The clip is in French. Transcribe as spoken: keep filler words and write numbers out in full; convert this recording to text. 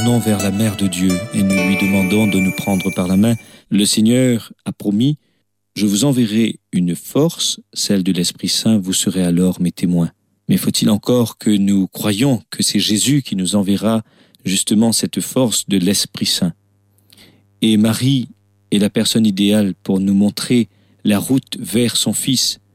tournant vers la Mère de Dieu et nous lui demandant de nous prendre par la main, le Seigneur a promis « Je vous enverrai une force, celle de l'Esprit Saint, vous serez alors mes témoins ». Mais faut-il encore que nous croyions que c'est Jésus qui nous enverra justement cette force de l'Esprit Saint. Et Marie est la personne idéale pour nous montrer la route vers son Fils,